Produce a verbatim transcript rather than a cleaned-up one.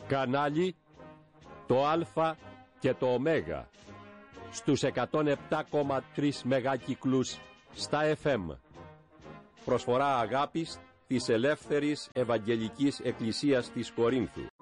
Κανάλι το Α και το Ω στους εκατόν επτά κόμμα τρία μεγάκυκλους στα εφ εμ. Προσφορά αγάπης της Ελεύθερης Ευαγγελικής Εκκλησίας της Κορίνθου.